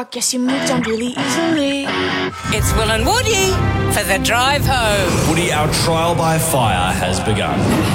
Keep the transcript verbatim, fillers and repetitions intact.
rock, yes, you moved on really easily. It's Will and Woody for the drive home. Woody, our trial by fire has begun.